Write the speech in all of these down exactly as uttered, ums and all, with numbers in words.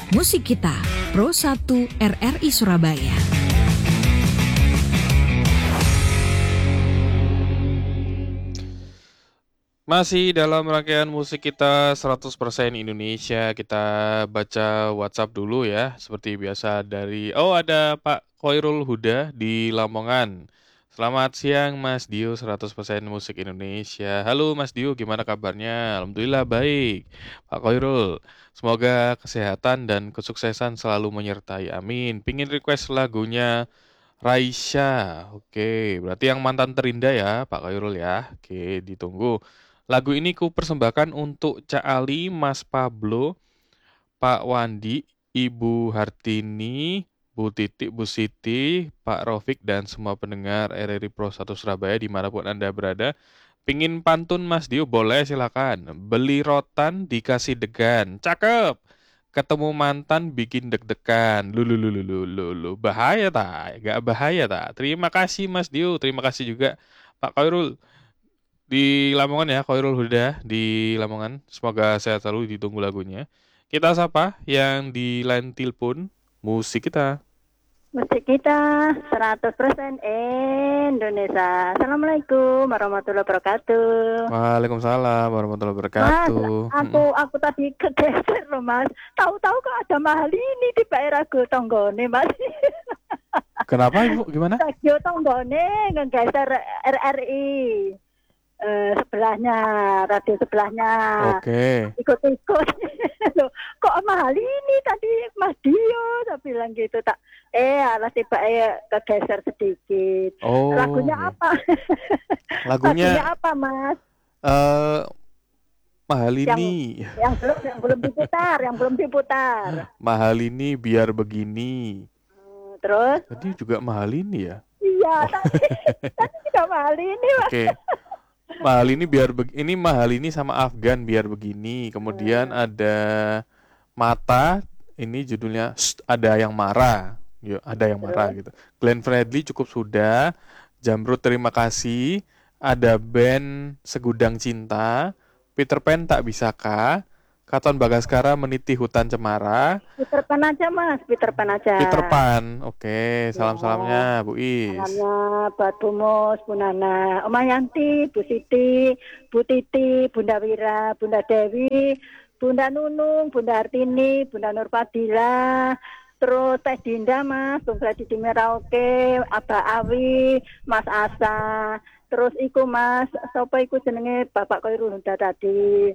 Musik Kita, Pro satu R R I Surabaya. Masih dalam rangkaian musik kita seratus persen Indonesia, kita baca WhatsApp dulu ya, seperti biasa dari, oh ada Pak Khairul Huda di Lamongan. Selamat siang Mas Dio, seratus persen musik Indonesia. Halo Mas Dio, gimana kabarnya? Alhamdulillah baik. Pak Khairul, semoga kesehatan dan kesuksesan selalu menyertai, amin. Pingin request lagunya Raisya, oke, berarti yang mantan terindah ya Pak Khairul ya. Oke, ditunggu. Lagu ini ku persembahkan untuk Cak Ali, Mas Pablo, Pak Wandi, Ibu Hartini, Bu Titik, Bu Siti, Pak Rofik, dan semua pendengar R R I Pro satu Surabaya dimanapun Anda berada. Pingin pantun Mas Dio? Boleh, silakan. Beli rotan dikasih degan. Cakep. Ketemu mantan bikin deg-degan. Lu lu lu lu lu lu lu. Bahaya tak? Gak bahaya tak? Terima kasih Mas Dio. Terima kasih juga Pak Khairul di Lamongan ya, Khairul Huda di Lamongan. Semoga sehat selalu, ditunggu lagunya. Kita sapa yang di line telepon musik kita. Musik kita seratus persen Indonesia. Assalamualaikum warahmatullahi wabarakatuh. Waalaikumsalam warahmatullahi Mas, wabarakatuh. aku aku tadi kegeser loh Mas. Tahu-tahu kok ada mahal ini di daerah Tonggone Mas. Kenapa Ibu? Gimana? Radio Tonggone ngegeser R R I. Eh, sebelahnya, radio sebelahnya. Oke. Ikut-ikut. Loh, kok mahal ini tadi Mas Dio? Saya bilang gitu tak. Eh, alas tiba eh kegeser sedikit. Oh. Lagunya iya. apa? Lagunya, Lagunya apa, Mas? eh mahal Yang, ini. yang belum yang belum diputar, yang belum diputar. Mahal ini biar begini. Hmm, terus? Tadi juga mahal ini ya? Iya, Oh. tadi, tadi juga mahal ini, Mas. Oke. Mahal ini biar be- ini mahal ini sama Afgan biar begini. Kemudian ada Mata, ini judulnya Shh, ada yang marah. Yuk, ada yang marah gitu. Glenn Fredly cukup sudah. Jamrud terima kasih. Ada band Segudang Cinta. Peter Pan tak bisakah? Katon Bagaskara meniti hutan cemara. Peter Pan aja, Mas. Peter Pan aja. Peter Pan, oke. Salam-salamnya Bu Is. Salamnya buat Bu Mus, Bu Nana, Oma Yanti, Bu Siti, Bu Titi, Bunda Wira, Bunda Dewi, Bunda Nunung, Bunda Hartini, Bunda Nurpadila, terus Teh Dinda Mas, Bung Freddy di Merauke, Abah Awi, Mas Asa, terus iku Mas, sapa iku jenenge Bapak Khairul Huda tadi,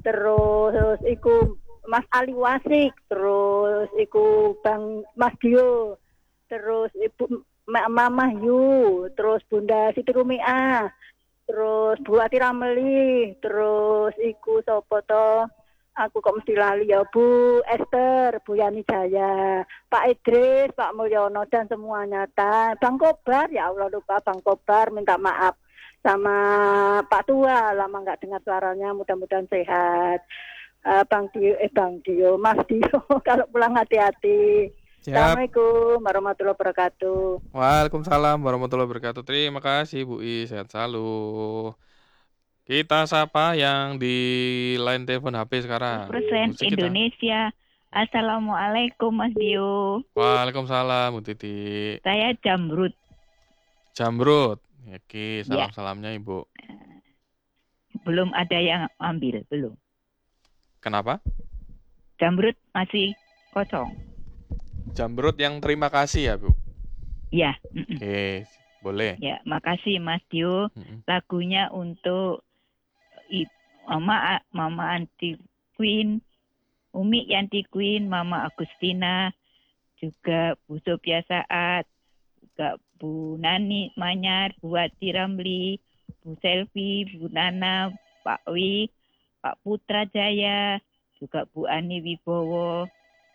terus iku Mas Ali Wasik, terus iku Bang Mas Dio, terus Ibu Mama Yu, terus Bunda Siti Rumiah, terus Bu Ati Rameli, terus iku sapa to? Aku kok mesti lali ya, Bu Esther, Bu Yani Jaya, Pak Idris, Pak Mulyono dan semuanya. Dan Bang Kobar, ya Allah lupa Bang Kobar, minta maaf sama Pak Tua, lama nggak dengar suaranya, mudah-mudahan sehat. Uh, Bang Dio, eh Bang Dio, Mas Dio, kalau pulang hati-hati. Siap. Assalamualaikum warahmatullahi wabarakatuh. Waalaikumsalam warahmatullahi wabarakatuh. Terima kasih Bu Is, sehat selalu. Kita sapa yang di line telepon H P sekarang. Persen Musik kita. Indonesia. Assalamualaikum Mas Dio. Waalaikumsalam Bu Titi. Saya Jamrud. Jamrud. Oke, Ya. salam-salamnya Ibu. Belum ada yang ambil, belum. Kenapa? Jamrud masih kosong. Jamrud yang terima kasih ya Bu. Ya. mm-mm. Oke, boleh. Ya, makasih Mas Dio. Mm-mm. Lagunya untuk i- Mama Mama Anti Queen, Umi Yanti Queen, Mama Agustina, juga Bu Sophia Saat, juga Bu Nani Manyar, Bu Ati Ramli, Bu Selvi, Bu Nana, Pak Wi, Pak Putra Jaya, juga Bu Ani Wibowo,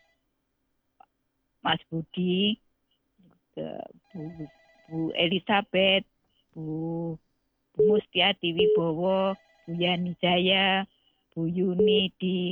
Mas Budi, juga Bu, Bu Elizabeth, Bu, Bu Mustiati Wibowo, Bu Yani Jaya, Bu Yuni di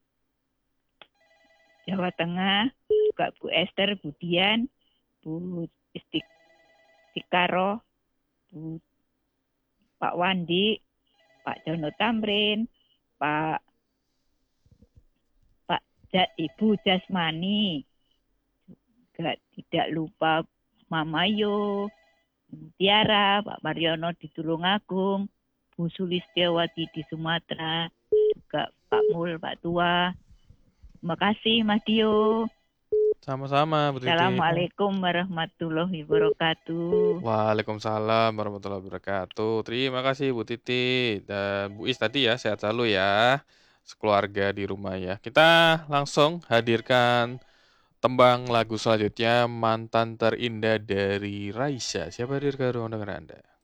Jawa Tengah, juga Bu Esther, Bu Dian, Bu Istik Tikaro, Bu Pak Wandi, Pak Jono Tamrin, Pak Pak Ja- Ibu Jasmani, juga tidak lupa Mama Yo, Tiara, Pak Mariono di Tulungagung, Bu Sulistiawati di Sumatera, juga Pak Mul, Pak Tua. Terima kasih Mas Dio. Sama-sama Bu Titi. Assalamualaikum warahmatullahi wabarakatuh. Waalaikumsalam warahmatullahi wabarakatuh. Terima kasih Bu Titi dan Bu Is tadi ya, sehat selalu ya, sekeluarga di rumah ya. Kita langsung hadirkan tembang lagu selanjutnya, Mantan Terindah dari Raisa. Siapa hadir ke ruang dengar Anda?